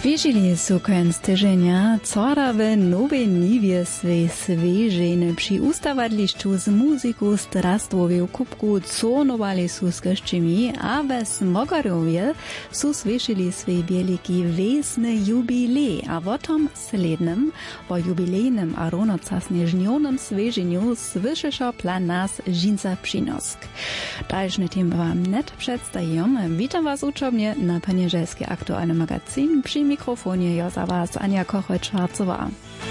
Zwierzili su końc tyżenia, cora w nowej niwie swej swieżeny przy ustawadliszczu z muzyku strastwowie kubku cornowali su z goszczymi, a we Smogarowie su słyszeli swej wielki wiesny jubilej, a o tom slednym, o jubilejnym a ronocasnie żnionym swieżeniu słyszesza plan nas Żinca Przynosk. Dalszny tym wam net przedstawiam. Witam was uczobnie na panieżelski aktualny magazyn. Przy mikrofonie ja za was Ania Kochocz-Schwarzowa.